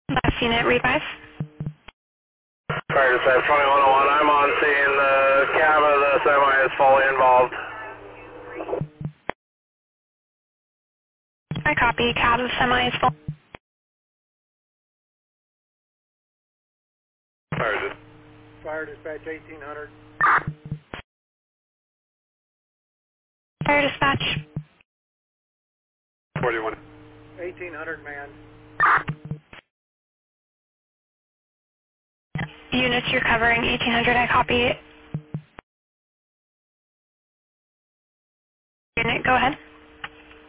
Last unit, revive. Fire dispatch 2101, I'm on scene. The cab of the semi is fully involved. I copy. Cab of semi is full. Fire dispatch 1800. Fire dispatch. 41. 1800 man. Units you're covering, 1800, I copy. Unit, go ahead.